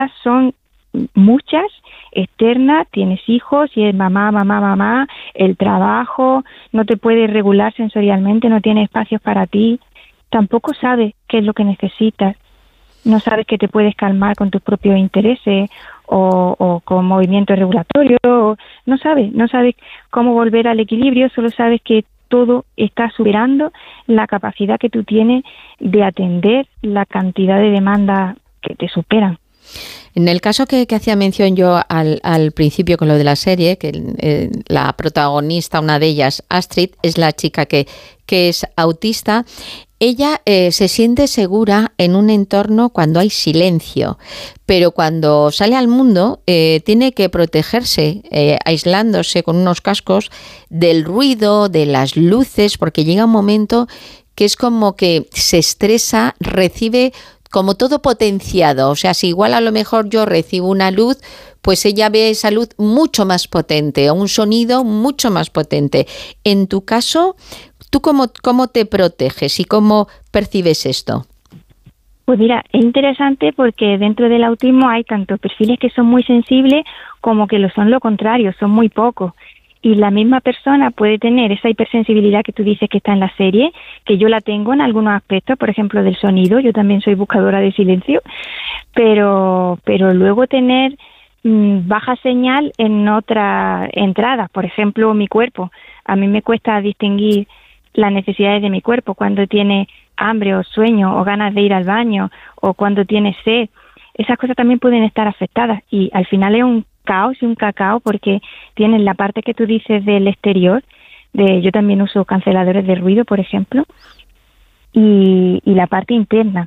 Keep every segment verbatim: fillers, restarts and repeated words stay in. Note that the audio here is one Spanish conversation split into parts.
son muchas, externas, tienes hijos y es mamá, mamá, mamá, el trabajo, no te puedes regular sensorialmente, no tienes espacios para ti, tampoco sabes qué es lo que necesitas, no sabes que te puedes calmar con tus propios intereses o, o con movimientos regulatorios, no sabes, no sabes cómo volver al equilibrio, solo sabes que todo está superando la capacidad que tú tienes de atender la cantidad de demandas que te superan. En el caso que, que hacía mención yo al, al principio con lo de la serie, que eh, la protagonista, una de ellas, Astrid, es la chica que, que es autista, ella eh, se siente segura en un entorno cuando hay silencio, pero cuando sale al mundo eh, tiene que protegerse, eh, aislándose con unos cascos del ruido, de las luces, porque llega un momento que es como que se estresa, recibe como todo potenciado, o sea, si igual a lo mejor yo recibo una luz, pues ella ve esa luz mucho más potente, o un sonido mucho más potente. En tu caso, ¿tú cómo, cómo te proteges y cómo percibes esto? Pues mira, es interesante porque dentro del autismo hay tanto perfiles que son muy sensibles como que lo son lo contrario, son muy pocos. Y la misma persona puede tener esa hipersensibilidad que tú dices que está en la serie, que yo la tengo en algunos aspectos, por ejemplo, del sonido, yo también soy buscadora de silencio, pero, pero luego tener mmm, baja señal en otras entradas, por ejemplo, mi cuerpo. A mí me cuesta distinguir las necesidades de mi cuerpo, cuando tiene hambre o sueño o ganas de ir al baño o cuando tiene sed. Esas cosas también pueden estar afectadas y al final es un caos y un cacao porque tienes la parte que tú dices del exterior, de yo también uso canceladores de ruido, por ejemplo, y, y la parte interna.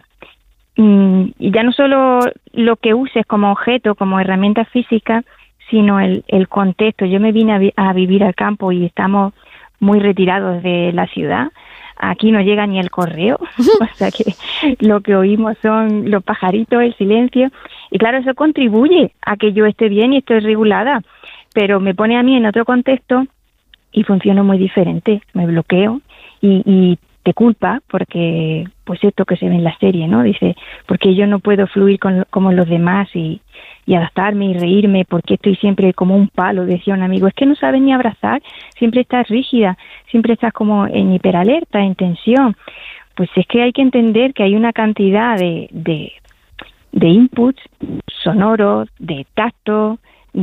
Y ya no solo lo que uses como objeto, como herramienta física, sino el, el contexto. Yo me vine a, vi- a vivir al campo y estamos muy retirados de la ciudad. Aquí no llega ni el correo, o sea que lo que oímos son los pajaritos, el silencio, y claro, eso contribuye a que yo esté bien y esté regulada, pero me pone a mí en otro contexto y funciono muy diferente, me bloqueo y, y te culpa porque, pues esto que se ve en la serie, ¿no? Dice, porque yo no puedo fluir con, como los demás y, y adaptarme y reírme, porque estoy siempre como un palo, decía un amigo, es que no sabes ni abrazar, siempre estás rígida, siempre estás como en hiperalerta, en tensión. Pues es que hay que entender que hay una cantidad de, de, de inputs sonoros, de tacto,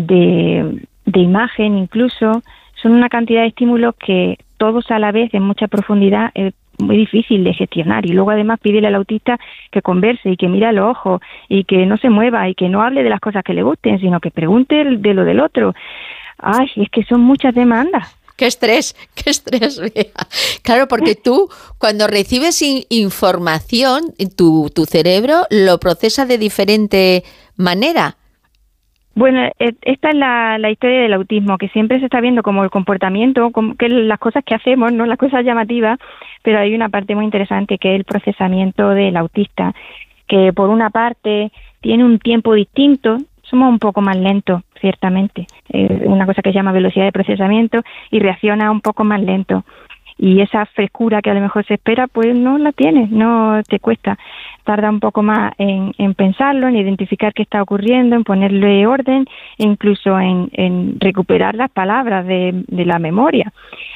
de, de imagen incluso, son una cantidad de estímulos que todos a la vez en mucha profundidad es muy difícil de gestionar y luego además pídele al autista que converse y que mire a los ojos y que no se mueva y que no hable de las cosas que le gusten, sino que pregunte de lo del otro. Ay, es que son muchas demandas. ¡Qué estrés! ¡Qué estrés! Claro, porque tú cuando recibes in- información, tu, tu cerebro lo procesa de diferente manera. Bueno, esta es la, la historia del autismo, que siempre se está viendo como el comportamiento, como que las cosas que hacemos, no las cosas llamativas, pero hay una parte muy interesante que es el procesamiento del autista, que por una parte tiene un tiempo distinto, somos un poco más lentos, ciertamente, eh, una cosa que se llama velocidad de procesamiento y reacciona un poco más lento. Y esa frescura que a lo mejor se espera, pues no la tienes, no te cuesta. Tarda un poco más en, en pensarlo, en identificar qué está ocurriendo, en ponerle orden, e incluso en, en recuperar las palabras de, de la memoria.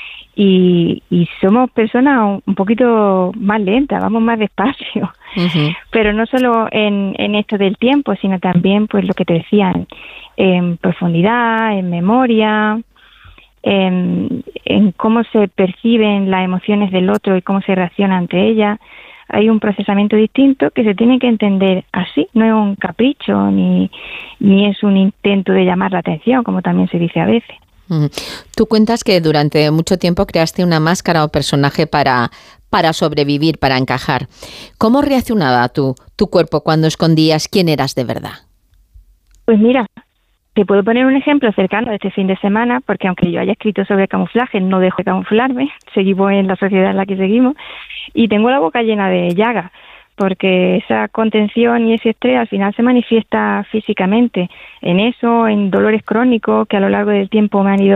Y, y somos personas un, un poquito más lentas, vamos más despacio. Uh-huh. Pero no solo en, en esto del tiempo, sino también, pues lo que te decía, en, en profundidad, en memoria, En, en cómo se perciben las emociones del otro y cómo se reacciona ante ellas. Hay un procesamiento distinto que se tiene que entender así, no es un capricho ni, ni es un intento de llamar la atención, como también se dice a veces. Mm. Tú cuentas que durante mucho tiempo creaste una máscara o personaje para, para sobrevivir, para encajar. ¿Cómo reaccionaba tu, tu cuerpo cuando escondías quién eras de verdad? Pues mira, te puedo poner un ejemplo cercano de este fin de semana, porque aunque yo haya escrito sobre camuflaje, no dejo de camuflarme, seguimos en la sociedad en la que seguimos, y tengo la boca llena de llagas, porque esa contención y ese estrés al final se manifiesta físicamente en eso, en dolores crónicos que a lo largo del tiempo me han ido